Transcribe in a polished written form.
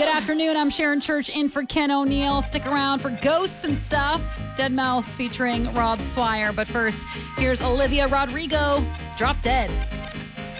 Good afternoon. I'm Sharon Church in for Ken O'Neill. Stick around for Ghosts and Stuff. Dead Mouse featuring Rob Swire. But first, here's Olivia Rodrigo, Drop Dead.